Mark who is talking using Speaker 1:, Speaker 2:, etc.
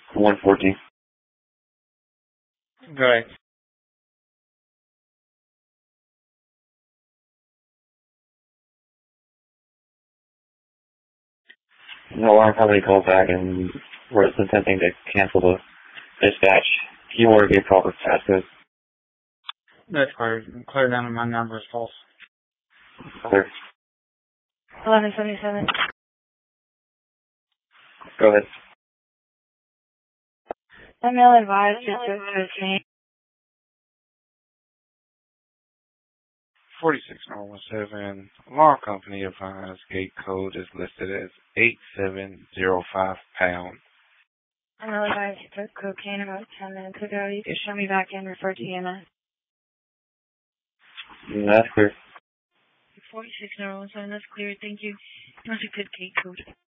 Speaker 1: 114.
Speaker 2: Go ahead.
Speaker 1: The alarm company called back and was attempting to cancel the dispatch. Do you want to be a proper passcode?
Speaker 2: That's clear down on my number is false.
Speaker 1: Clear.
Speaker 3: 1177.
Speaker 1: Go ahead.
Speaker 3: I'm ill advised to me.
Speaker 2: 46017. Alarm company advised gate code is listed as 8705 pound.
Speaker 3: I'm ill advised you took cocaine about 10 minutes ago. You can show me back in, refer to EMS.
Speaker 1: That's clear.
Speaker 3: 46017, that's clear. Thank you. That's a good gate code.